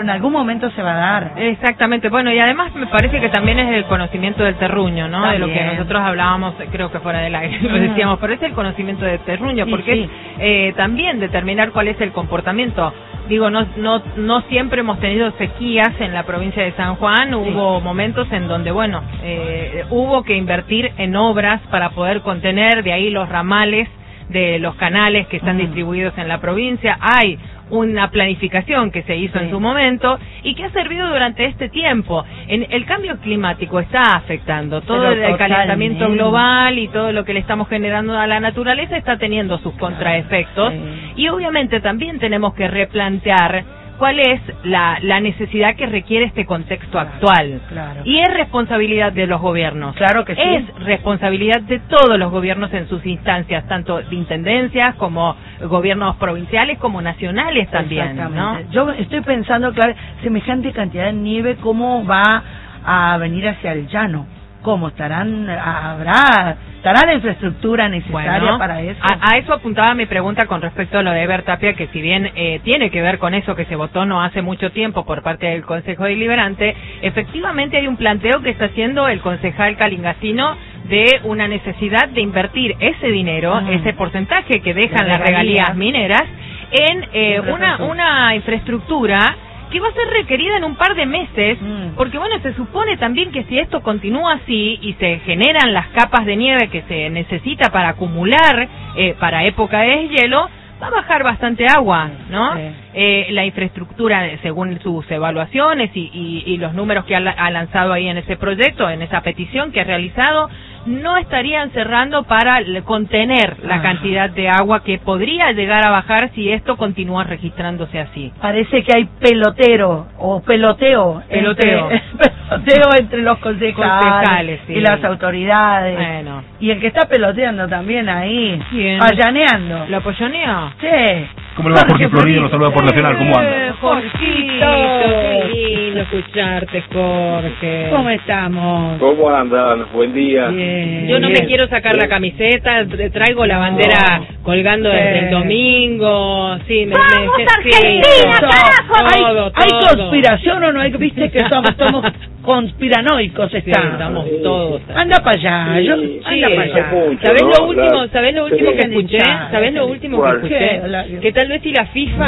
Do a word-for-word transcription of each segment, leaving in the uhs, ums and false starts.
En algún momento se va a dar. Exactamente, bueno, y además me parece que también es el conocimiento del terruño, ¿no? También. De lo que nosotros hablábamos, creo que fuera del aire, lo decíamos, pero es el conocimiento del terruño, Sí, porque sí. es eh, también determinar cuál es el comportamiento. Digo, no no no siempre hemos tenido sequías en la provincia de San Juan, sí. Hubo momentos en donde, bueno, eh, hubo que invertir en obras para poder contener, de ahí los ramales de los canales que están mm. distribuidos en la provincia. Hay una planificación que se hizo sí. en su momento y que ha servido durante este tiempo. En el cambio climático está afectando todo Pero el totalmente. calentamiento global y todo lo que le estamos generando a la naturaleza está teniendo sus contraefectos sí. y obviamente también tenemos que replantear cuál es la, la necesidad que requiere este contexto claro, actual. Claro. Y es responsabilidad de los gobiernos. Claro que sí. Es responsabilidad de todos los gobiernos en sus instancias, tanto de intendencias como gobiernos provinciales como nacionales también, ¿no? Yo estoy pensando, claro, semejante cantidad de nieve, ¿cómo va a venir hacia el llano? ¿Cómo estarán? ¿Habrá estará la infraestructura necesaria bueno, para eso? A, a eso apuntaba mi pregunta con respecto a lo de Eber Tapia, que si bien eh, tiene que ver con eso que se votó no hace mucho tiempo por parte del Consejo Deliberante, efectivamente hay un planteo que está haciendo el concejal calingasino de una necesidad de invertir ese dinero, ah, ese porcentaje que dejan las regalías mineras, en eh, una, una infraestructura que va a ser requerida en un par de meses, mm. porque bueno, se supone también que si esto continúa así y se generan las capas de nieve que se necesita para acumular eh, para época de hielo, va a bajar bastante agua, ¿no? Sí. Eh, la infraestructura, según sus evaluaciones y, y, y los números que ha, ha lanzado ahí en ese proyecto, en esa petición que ha realizado, no estarían cerrando para contener la ah. cantidad de agua que podría llegar a bajar si esto continúa registrándose así. Parece que hay pelotero o peloteo, peloteo, entre, peloteo entre los concejales, concejales sí. y las autoridades. Bueno. Y el que está peloteando también ahí, ¿quién? Payaneando. ¿Lo apoyonea? Sí. ¿Cómo le va Jorge Florido? Lo saluda por Nacional, ¿cómo anda? Jorgito, qué lindo escucharte, Jorge. ¿Cómo estamos? ¿Cómo andan? Buen día. Bien. Yo no Bien. me quiero sacar Bien. la camiseta, traigo la bandera no. colgando sí. desde el domingo. Sí, me, ¡Vamos, me Argentina, sí, carajo! ¿Hay, todo, ¿Hay todo. conspiración o no? Hay, viste que somos, somos conspiranoicos, estamos. Sí, estamos todos. Anda para allá, sí, yo, sí, anda para allá. Mucho, ¿Sabés ¿no? lo último, ¿sabés lo último sí. que escuché? ¿Sabés lo último ¿Cuál? que escuché? ¿Qué? Que tal vez si la FIFA,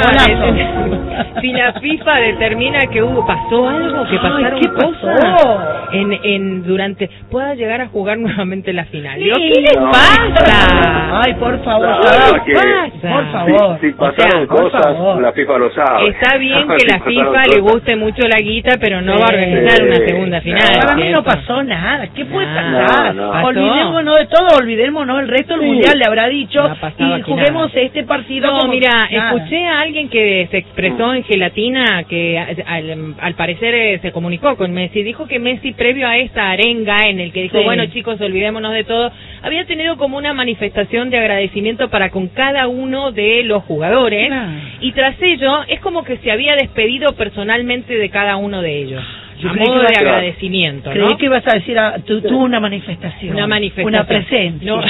Golazo. si la FIFA determina que hubo, pasó algo, que pasaron Ay, ¿qué pasó? cosas en, en durante, pueda llegar a jugar nuevamente la final. Sí. Digo, ¿qué les No. pasa? Ay, por favor, No, ¿qué no, que, pasa? Por favor. Si, si pasaron O sea, cosas, favor. la FIFA lo sabe. Está bien que Si la pasaron FIFA le cosas. guste mucho la guita, pero no Sí. va a organizar Sí. una segunda final. Para mí no ¿cierto? pasó nada. ¿Qué puede Nah, pasar? no. ¿Pasó? Olvidémonos de todo, olvidémonos el resto del Sí. mundial, le habrá dicho, No ha pasado y aquí juguemos nada. este partido. No, como mira, nada. escuché a alguien que se expresó en Gelatina, que al, al parecer eh, se comunicó con Messi, dijo que Messi previo a esta arenga en el que dijo, Sí. bueno chicos, olvidémonos de todo, había tenido como una manifestación de agradecimiento para con cada uno de los jugadores, Claro. y tras ello es como que se había despedido personalmente de cada uno de ellos. Yo A creí modo que de ibas a- agradecimiento, Creí ¿no? que ibas a decir, ah, tú, tú una manifestación. Una manifestación. Una presencia. No,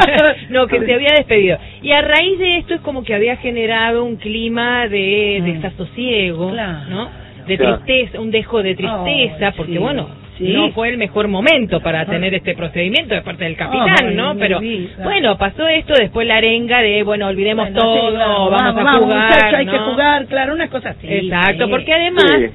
no, que se había despedido. Y a raíz de esto es como que había generado un clima de Mm. desasosiego, Claro. ¿no? De Claro. tristeza, un dejo de tristeza, Ay, porque sí, bueno, sí. no fue el mejor momento para tener este procedimiento de parte del capitán, Ay, ¿no? mi Pero vida. bueno, pasó esto, después la arenga de, bueno, olvidemos Bueno, todo, sí, vamos, vamos, a vamos, jugar, muchacho, hay ¿no? que jugar, claro, una cosa así. Exacto, sí. porque además Sí.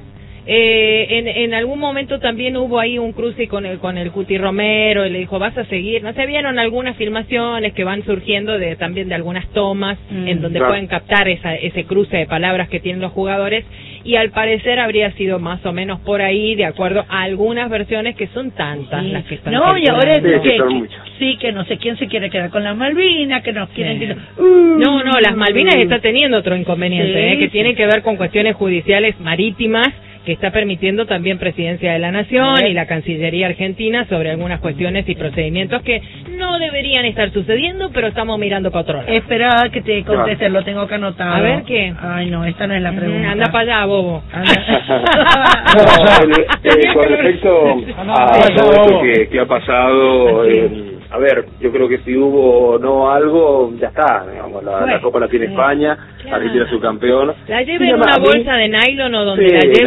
eh, en, en algún momento también hubo ahí un cruce con el con el Cuti Romero y le dijo, vas a seguir, no se vieron algunas filmaciones que van surgiendo de también de algunas tomas Mm, en donde claro. pueden captar esa, ese cruce de palabras que tienen los jugadores, y al parecer habría sido más o menos por ahí, de acuerdo a algunas versiones que son tantas Sí. las que están No, y ahora es circulando. Sí, que, son que- muchas. sí, que no sé quién se quiere quedar con las Malvinas, que nos quieren... Sí. que- Uh, No, no, las Malvinas está teniendo otro inconveniente, Sí, ¿eh? que sí. tiene que ver con cuestiones judiciales marítimas que está permitiendo también Presidencia de la Nación Sí. y la Cancillería Argentina sobre algunas cuestiones y procedimientos que no deberían estar sucediendo, pero estamos mirando para otro lado. Espera que te conteste, lo tengo que anotar. A ver, ¿qué? Ay, no, esta no es la pregunta. Mm, anda para allá, bobo. No, el- eh, con respecto a todo esto que, que ha pasado, eh, a ver, yo creo que si hubo o no algo, ya está, digamos, la, la Copa la tiene España, Claro. Argentina es su campeón. La lleve Y en además, una a mí- bolsa de nylon o donde Sí, la lleve,